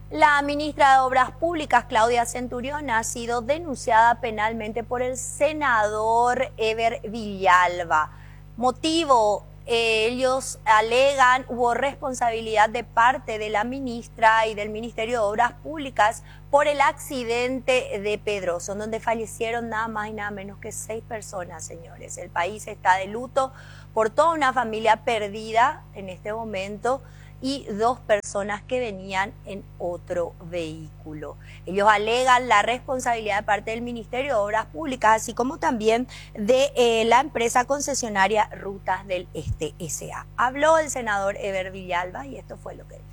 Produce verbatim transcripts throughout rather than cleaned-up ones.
La ministra de Obras Públicas, Claudia Centurión, ha sido denunciada penalmente por el senador Eber Villalba. Motivo, eh, ellos alegan hubo responsabilidad de parte de la ministra y del Ministerio de Obras Públicas por el accidente de Pedroso, donde fallecieron nada más y nada menos que seis personas, señores. El país está de luto por toda una familia perdida en este momento y dos personas que venían en otro vehículo. Ellos alegan la responsabilidad de parte del Ministerio de Obras Públicas, así como también de eh, la empresa concesionaria Rutas del Este S A Habló el senador Eber Villalba y esto fue lo que dijo.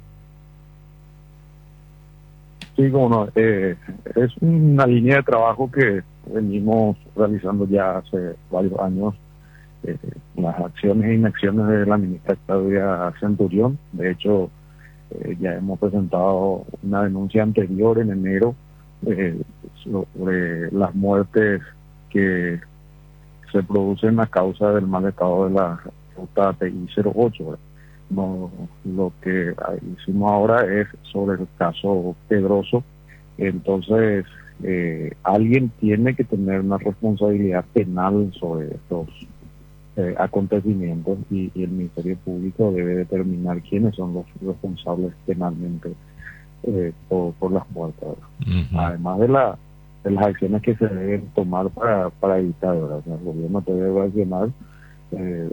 Sí, como no, eh, es una línea de trabajo que venimos realizando ya hace varios años. Eh, las acciones e inacciones de la ministra Claudia Centurión. De hecho, eh, ya hemos presentado una denuncia anterior en enero eh, sobre las muertes que se producen a causa del mal estado de la ruta T I cero ocho. No, lo que hicimos ahora es sobre el caso Pedroso. Entonces, eh, alguien tiene que tener una responsabilidad penal sobre estos Eh, acontecimientos y, y el Ministerio Público debe determinar quiénes son los responsables penalmente eh, por, por las muertes. Uh-huh. Además de, la, de las acciones que se deben tomar para, para evitar, ¿verdad? O sea, el gobierno debe reaccionar, eh,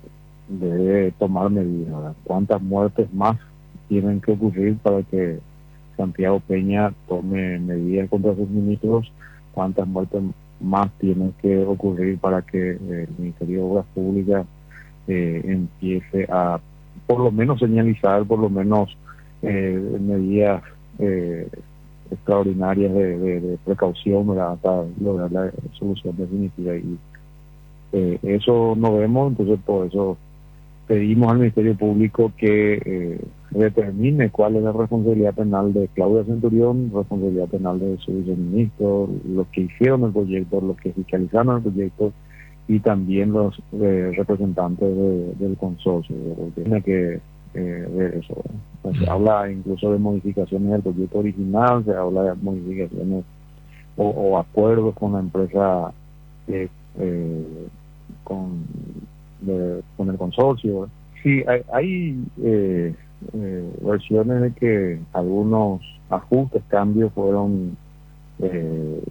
debe tomar medidas, ¿verdad? ¿Cuántas muertes más tienen que ocurrir para que Santiago Peña tome medidas contra sus ministros? ¿Cuántas muertes más tiene que ocurrir para que eh, el Ministerio de Obras Públicas eh, empiece a por lo menos señalizar, por lo menos eh, medidas eh, extraordinarias de, de, de precaución, ¿verdad? Hasta lograr la solución definitiva? Y eh, eso no vemos, entonces por eso pedimos al Ministerio Público que eh, determine cuál es la responsabilidad penal de Claudia Centurión, responsabilidad penal de su viceministro, los que hicieron el proyecto, los que fiscalizaron el proyecto y también los eh, representantes de, del consorcio. Porque tiene que eh, ver eso. Pues se habla incluso de modificaciones del proyecto original, se habla de modificaciones o, o acuerdos con la empresa, eh, eh, con De, con el consorcio. Sí, hay, hay eh, eh, versiones de que algunos ajustes, cambios fueron eh,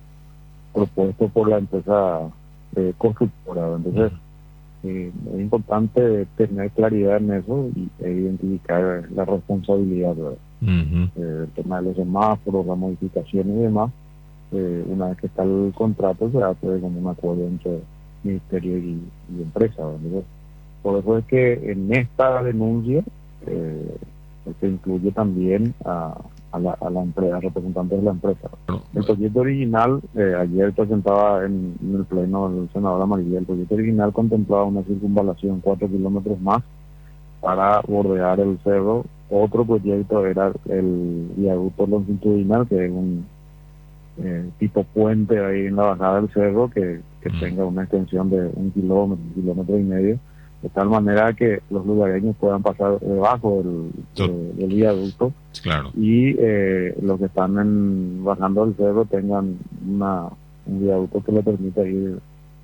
propuestos por la empresa eh, constructora. Entonces, eh, es importante tener claridad en eso y e identificar la responsabilidad, uh-huh. eh, el tema de los semáforos, las modificaciones y demás. Eh, una vez que está el contrato, se hace como un acuerdo entre Ministerio y, y empresa. ¿Verdad? Por eso es que en esta denuncia eh, se incluye también a, a la, a la empresa, representantes de la empresa. El proyecto original, eh, ayer presentaba en, en el pleno del senador Amarilla, el proyecto original contemplaba una circunvalación cuatro kilómetros más para bordear el cerro. Otro proyecto era el viaducto longitudinal, que es un eh, tipo puente ahí en la bajada del cerro, que que tenga una extensión de un kilómetro, un kilómetro y medio, de tal manera que los lugareños puedan pasar debajo del, de, del viaducto. Claro. Y eh, los que están en, bajando del cerro tengan una, un viaducto que le permita ir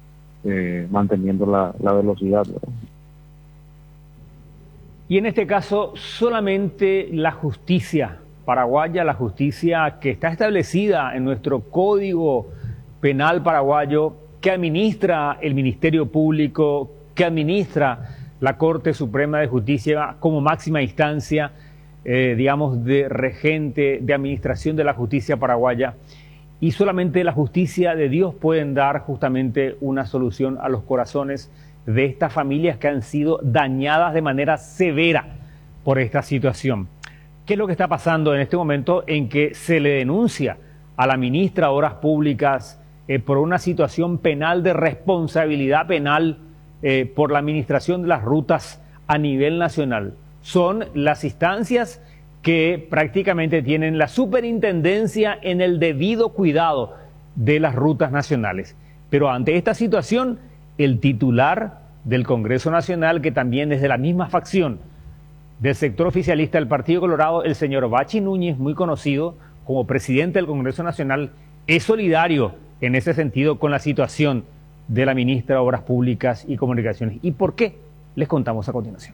eh, manteniendo la, la velocidad, ¿verdad? Y en este caso, solamente la justicia paraguaya, la justicia que está establecida en nuestro Código Penal paraguayo, que administra el Ministerio Público, que administra la Corte Suprema de Justicia como máxima instancia, eh, digamos, de regente, de administración de la justicia paraguaya. Y solamente la justicia de Dios pueden dar justamente una solución a los corazones de estas familias que han sido dañadas de manera severa por esta situación. ¿Qué es lo que está pasando en este momento en que se le denuncia a la ministra de Obras Públicas Eh, por una situación penal de responsabilidad penal eh, por la administración de las rutas a nivel nacional? Son las instancias que prácticamente tienen la superintendencia en el debido cuidado de las rutas nacionales. Pero ante esta situación, el titular del Congreso Nacional, que también es de la misma facción del sector oficialista del Partido Colorado, el señor Bachi Núñez, muy conocido como presidente del Congreso Nacional, es solidario en ese sentido con la situación de la ministra de Obras Públicas y Comunicaciones. ¿Y por qué? Les contamos a continuación.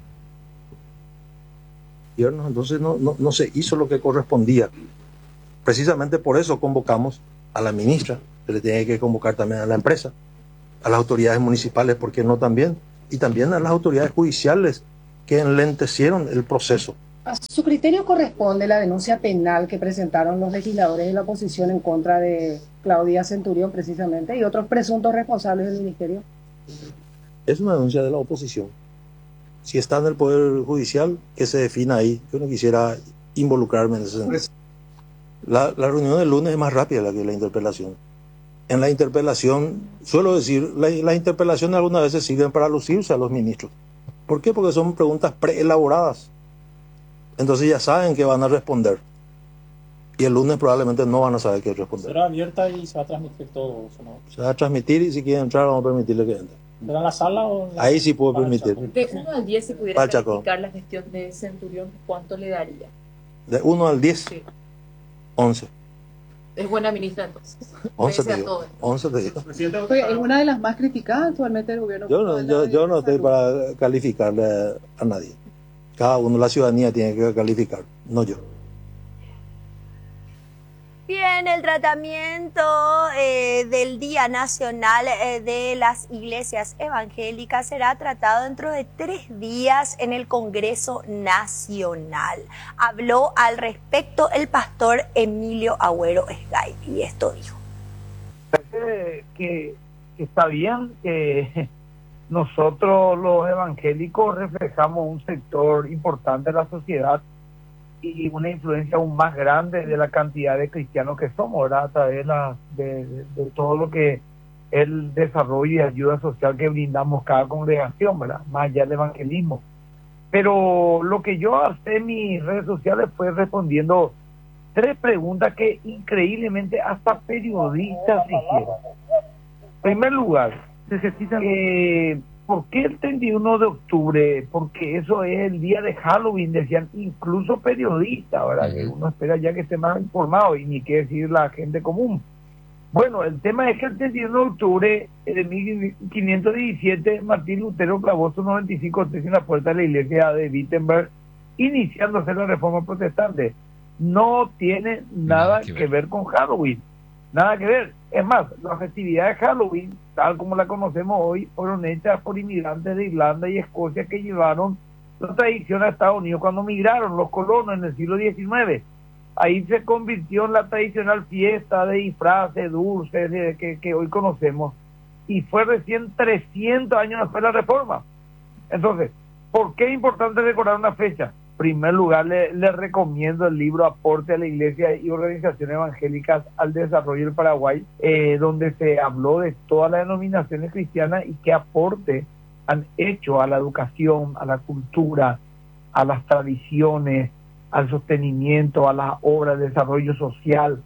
Entonces no, no, no se hizo lo que correspondía. Precisamente por eso convocamos a la ministra, se le tiene que convocar también a la empresa, a las autoridades municipales, ¿por qué no también? Y también a las autoridades judiciales que enlentecieron el proceso. ¿A su criterio corresponde la denuncia penal que presentaron los legisladores de la oposición en contra de Claudia Centurión precisamente y otros presuntos responsables del ministerio? Es una denuncia de la oposición. Si está en el Poder Judicial, que se defina ahí. Yo no quisiera involucrarme en ese sentido. La, la reunión del lunes es más rápida que la interpelación. En la interpelación, suelo decir, la, las interpelaciones algunas veces sirven para lucirse a los ministros. ¿Por qué? Porque son preguntas preelaboradas. Entonces ya saben que van a responder. Y el lunes probablemente no van a saber qué responder. Será abierta y se va a transmitir todo eso, ¿no? Se va a transmitir y si quieren entrar vamos a permitirle que entre. ¿Será en la sala o en la... Ahí sí puedo permitir. De uno al diez, si pudiera calificar la gestión de Centurión, ¿cuánto le daría? De uno al diez, sí. once. Es buena ministra entonces. once te digo. once te digo. Es una de las más criticadas actualmente del gobierno. Yo no, yo, yo no estoy para calificarle a nadie. Cada uno, la ciudadanía tiene que calificar, no yo. Bien, el tratamiento eh, del Día Nacional eh, de las Iglesias Evangélicas será tratado dentro de tres días en el Congreso Nacional. Habló al respecto el pastor Emilio Agüero Esgay y esto dijo. Parece que, que está bien que nosotros los evangélicos reflejamos un sector importante de la sociedad y una influencia aún más grande de la cantidad de cristianos que somos, ¿verdad? A través de, la, de, de, de todo lo que el desarrollo y ayuda social que brindamos cada congregación, ¿verdad? Más allá del evangelismo. Pero lo que yo hice en mis redes sociales fue respondiendo tres preguntas que increíblemente hasta periodistas hicieron. En primer lugar, necesitan eh, ¿por qué el treinta y uno de octubre? Porque eso es el día de Halloween, decían incluso periodistas, ¿verdad? Uh-huh. Que uno espera ya que esté más informado y ni qué decir la gente común. Bueno, el tema es que el treinta y uno de octubre de mil quinientos diecisiete Martín Lutero clavó sus noventa y cinco tesis en la puerta de la iglesia de Wittenberg, iniciándose la reforma protestante. No tiene nada, nada que, ver. que ver con Halloween, nada que ver. Es más, las festividades de Halloween, tal como la conocemos hoy, fueron hechas por inmigrantes de Irlanda y Escocia que llevaron la tradición a Estados Unidos cuando migraron los colonos en el siglo diecinueve. Ahí se convirtió en la tradicional fiesta de disfraces, dulces, de, que, que hoy conocemos. Y fue recién trescientos años después de la reforma. Entonces, ¿por qué es importante recordar una fecha? En primer lugar, le, le recomiendo el libro Aporte a la Iglesia y Organizaciones Evangélicas al Desarrollo del Paraguay, eh, donde se habló de todas las denominaciones cristianas y qué aporte han hecho a la educación, a la cultura, a las tradiciones, al sostenimiento, a las obras de desarrollo social.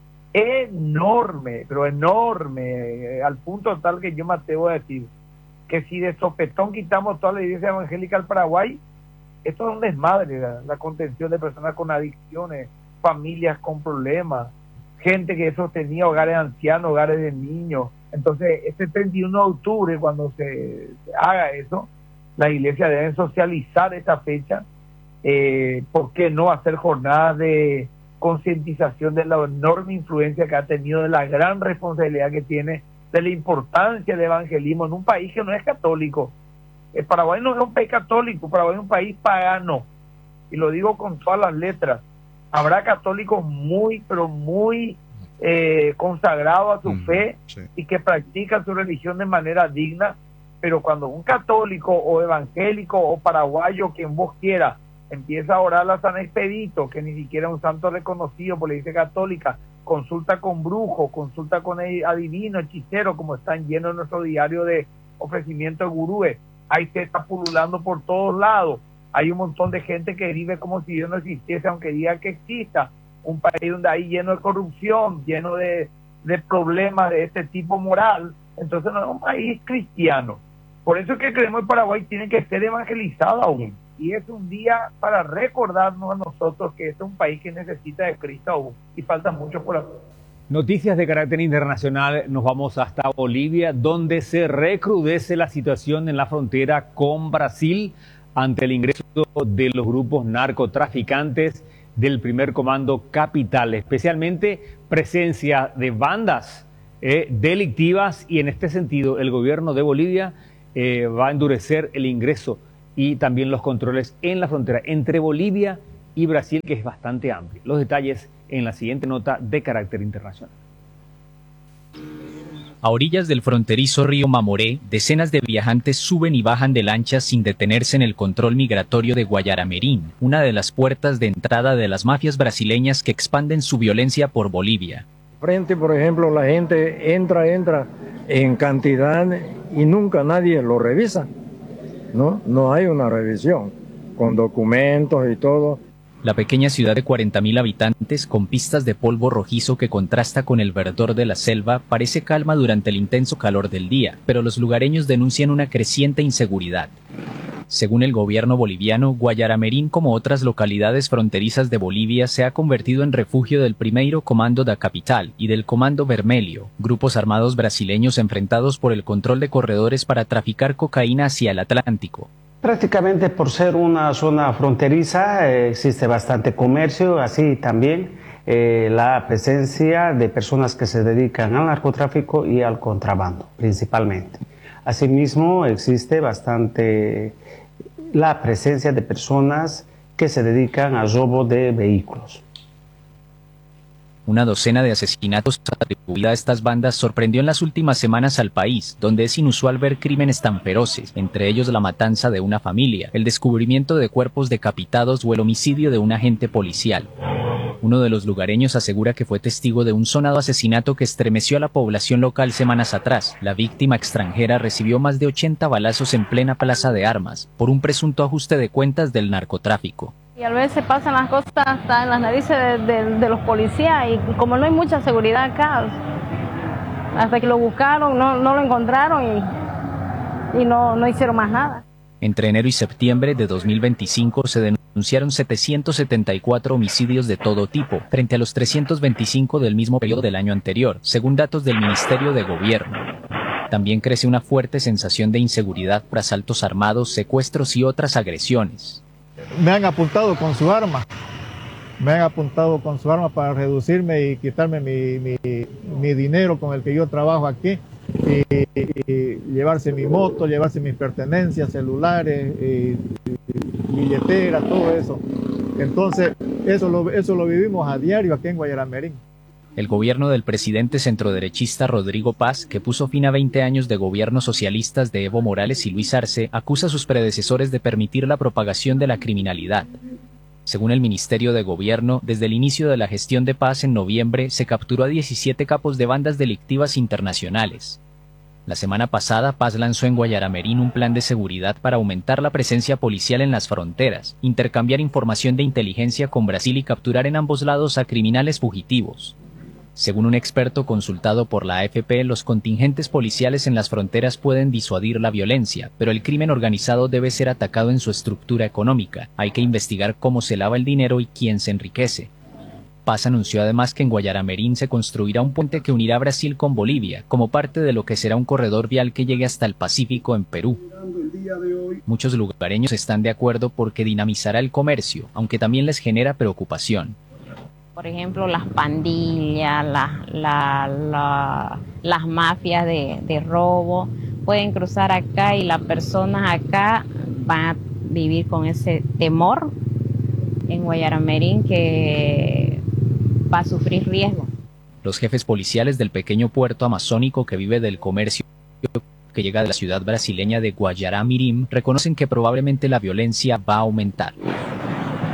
Enorme, pero enorme, eh, al punto tal que yo me atrevo a decir que si de sopetón quitamos toda la iglesia evangélica del Paraguay, esto es un desmadre, la, la contención de personas con adicciones, familias con problemas, gente que sostenía hogares de ancianos, hogares de niños. Entonces, este treinta y uno de octubre, cuando se, se haga eso, la iglesia debe socializar esta fecha. Eh, ¿Por qué no hacer jornadas de concientización de la enorme influencia que ha tenido, de la gran responsabilidad que tiene, de la importancia del evangelismo en un país que no es católico? El Paraguay no es un país católico, Paraguay es un país pagano, y lo digo con todas las letras. Habrá católicos muy, pero muy eh, consagrados a su mm, fe, sí, y que practican su religión de manera digna, pero cuando un católico o evangélico o paraguayo, quien vos quiera, empieza a orar a San Expedito, que ni siquiera es un santo reconocido por la Iglesia Católica, consulta con brujos, consulta con adivinos, hechiceros, como están llenos en nuestro diario de ofrecimiento de gurúes, ahí se está pululando por todos lados. Hay un montón de gente que vive como si Dios no existiese, aunque diga que exista. Un país donde hay lleno de corrupción, lleno de, de problemas de este tipo moral. Entonces no es un país cristiano. Por eso es que creemos que Paraguay tiene que ser evangelizado aún. Y es un día para recordarnos a nosotros que este es un país que necesita de Cristo aún y falta mucho por hacer. Noticias de carácter internacional, nos vamos hasta Bolivia, donde se recrudece la situación en la frontera con Brasil ante el ingreso de los grupos narcotraficantes del primer comando capital, especialmente presencia de bandas eh, delictivas, y en este sentido el gobierno de Bolivia eh, va a endurecer el ingreso y también los controles en la frontera entre Bolivia y Brasil, que es bastante amplio. Los detalles en la siguiente nota de carácter internacional. A orillas del fronterizo río Mamoré, decenas de viajantes suben y bajan de lanchas sin detenerse en el control migratorio de Guayaramerín, una de las puertas de entrada de las mafias brasileñas que expanden su violencia por Bolivia. Frente, por ejemplo, la gente entra, entra en cantidad y nunca nadie lo revisa, ¿no? No hay una revisión, con documentos y todo. La pequeña ciudad de cuarenta mil habitantes, con pistas de polvo rojizo que contrasta con el verdor de la selva, parece calma durante el intenso calor del día, pero los lugareños denuncian una creciente inseguridad. Según el gobierno boliviano, Guayaramerín, como otras localidades fronterizas de Bolivia, se ha convertido en refugio del Primeiro Comando da Capital y del Comando Vermelho, grupos armados brasileños enfrentados por el control de corredores para traficar cocaína hacia el Atlántico. Prácticamente por ser una zona fronteriza eh, existe bastante comercio, así también eh, la presencia de personas que se dedican al narcotráfico y al contrabando, principalmente. Asimismo, existe bastante la presencia de personas que se dedican al robo de vehículos. Una docena de asesinatos atribuidos a estas bandas sorprendió en las últimas semanas al país, donde es inusual ver crímenes tan feroces, entre ellos la matanza de una familia, el descubrimiento de cuerpos decapitados o el homicidio de un agente policial. Uno de los lugareños asegura que fue testigo de un sonado asesinato que estremeció a la población local semanas atrás. La víctima extranjera recibió más de ochenta balazos en plena plaza de armas, por un presunto ajuste de cuentas del narcotráfico. Y a veces pasan las cosas hasta en las narices de, de, de los policías, y como no hay mucha seguridad acá, hasta que lo buscaron, no, no lo encontraron y, y no, no hicieron más nada. Entre enero y septiembre de dos mil veinticinco se denunciaron setecientos setenta y cuatro homicidios de todo tipo, frente a los trescientos veinticinco del mismo periodo del año anterior, según datos del Ministerio de Gobierno. También crece una fuerte sensación de inseguridad por asaltos armados, secuestros y otras agresiones. Me han apuntado con su arma, me han apuntado con su arma para reducirme y quitarme mi, mi, mi dinero con el que yo trabajo aquí, y, y llevarse mi moto, llevarse mis pertenencias, celulares, y, y billetera, todo eso. Entonces, eso lo, eso lo vivimos a diario aquí en Guayaramerín. El gobierno del presidente centroderechista Rodrigo Paz, que puso fin a veinte años de gobiernos socialistas de Evo Morales y Luis Arce, acusa a sus predecesores de permitir la propagación de la criminalidad. Según el Ministerio de Gobierno, desde el inicio de la gestión de Paz en noviembre, se capturó a diecisiete capos de bandas delictivas internacionales. La semana pasada, Paz lanzó en Guayaramerín un plan de seguridad para aumentar la presencia policial en las fronteras, intercambiar información de inteligencia con Brasil y capturar en ambos lados a criminales fugitivos. Según un experto consultado por la A F P, los contingentes policiales en las fronteras pueden disuadir la violencia, pero el crimen organizado debe ser atacado en su estructura económica. Hay que investigar cómo se lava el dinero y quién se enriquece. Paz anunció además que en Guayaramerín se construirá un puente que unirá Brasil con Bolivia, como parte de lo que será un corredor vial que llegue hasta el Pacífico en Perú. Muchos lugareños están de acuerdo porque dinamizará el comercio, aunque también les genera preocupación. Por ejemplo, las pandillas, la, la, la, las mafias de, de robo pueden cruzar acá y las personas acá van a vivir con ese temor en Guayaramerín que va a sufrir riesgo. Los jefes policiales del pequeño puerto amazónico que vive del comercio que llega de la ciudad brasileña de Guayaramerín reconocen que probablemente la violencia va a aumentar.